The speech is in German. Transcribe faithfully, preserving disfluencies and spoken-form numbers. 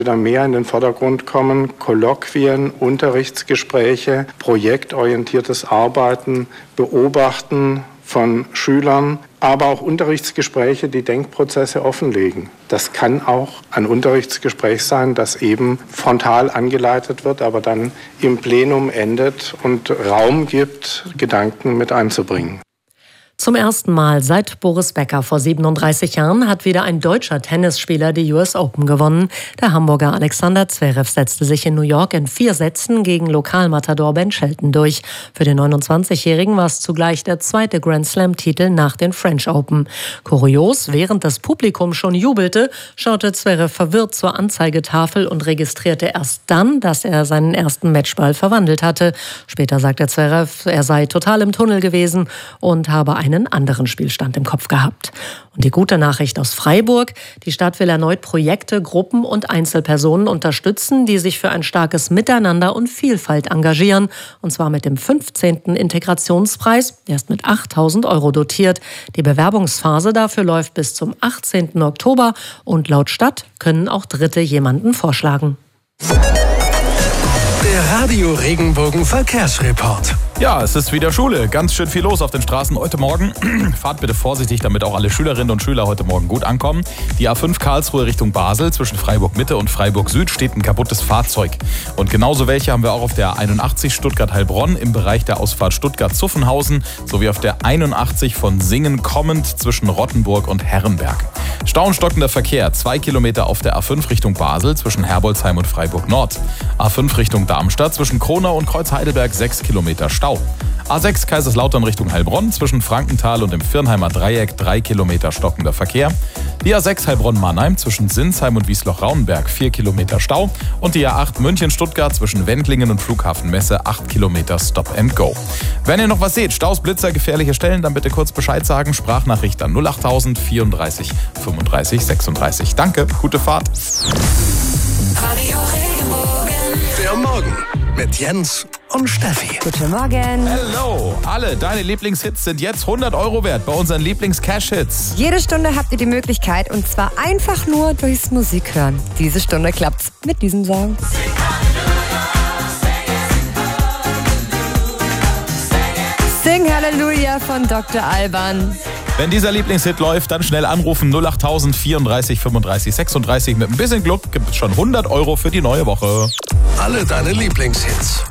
wieder mehr in den Vordergrund kommen, Kolloquien, Unterrichtsgespräche, projektorientiertes Arbeiten, Beobachten von Schülern, aber auch Unterrichtsgespräche, die Denkprozesse offenlegen. Das kann auch ein Unterrichtsgespräch sein, das eben frontal angeleitet wird, aber dann im Plenum endet und Raum gibt, Gedanken mit einzubringen. Zum ersten Mal seit Boris Becker vor siebenunddreißig Jahren hat wieder ein deutscher Tennisspieler die U S Open gewonnen. Der Hamburger Alexander Zverev setzte sich in New York in vier Sätzen gegen Lokalmatador Ben Shelton durch. Für den neunundzwanzigjährigen war es zugleich der zweite Grand-Slam-Titel nach den French Open. Kurios, während das Publikum schon jubelte, schaute Zverev verwirrt zur Anzeigetafel und registrierte erst dann, dass er seinen ersten Matchball verwandelt hatte. Später sagte Zverev, er sei total im Tunnel gewesen und habe einen einen anderen Spielstand im Kopf gehabt. Und die gute Nachricht aus Freiburg: Die Stadt will erneut Projekte, Gruppen und Einzelpersonen unterstützen, die sich für ein starkes Miteinander und Vielfalt engagieren. Und zwar mit dem fünfzehnten Integrationspreis. Der ist mit achttausend Euro dotiert. Die Bewerbungsphase dafür läuft bis zum achtzehnten Oktober. Und laut Stadt können auch Dritte jemanden vorschlagen. Der Radio Regenbogen Verkehrsreport. Ja, es ist wieder Schule. Ganz schön viel los auf den Straßen heute Morgen. Fahrt bitte vorsichtig, damit auch alle Schülerinnen und Schüler heute Morgen gut ankommen. Die A fünf Karlsruhe Richtung Basel zwischen Freiburg Mitte und Freiburg Süd steht ein kaputtes Fahrzeug. Und genauso welche haben wir auch auf der einundachtzig Stuttgart-Heilbronn im Bereich der Ausfahrt Stuttgart-Zuffenhausen sowie auf der einundachtzig von Singen kommend zwischen Rottenburg und Herrenberg. Stau und stockender Verkehr, zwei Kilometer auf der A fünf Richtung Basel zwischen Herbolzheim und Freiburg Nord. A fünf Richtung Darmstadt zwischen Kronau und Kreuz-Heidelberg sechs Kilometer Stau. A sechs Kaiserslautern Richtung Heilbronn zwischen Frankenthal und dem Virnheimer Dreieck drei Kilometer stockender Verkehr. Die A sechs Heilbronn-Mannheim zwischen Sinsheim und Wiesloch-Raunenberg vier Kilometer Stau. Und die A acht München-Stuttgart zwischen Wendlingen und Flughafen Messe acht Kilometer Stop and Go. Wenn ihr noch was seht, Staus, Blitzer, gefährliche Stellen, dann bitte kurz Bescheid sagen. Sprachnachricht an null achttausend vierunddreißig fünfunddreißig sechsunddreißig. Danke, gute Fahrt. Radio Regenbogen. Der Morgen mit Jens und Steffi. Guten Morgen. Hello. Alle deine Lieblingshits sind jetzt hundert Euro wert bei unseren Lieblings-Cash-Hits. Jede Stunde habt ihr die Möglichkeit, und zwar einfach nur durchs Musik hören. Diese Stunde klappt's mit diesem Song. Sing Hallelujah von Doktor Alban. Wenn dieser Lieblingshit läuft, dann schnell anrufen null achttausend vierunddreißig fünfunddreißig sechsunddreißig. Mit ein bisschen Glück gibt es schon hundert Euro für die neue Woche. Alle deine Lieblingshits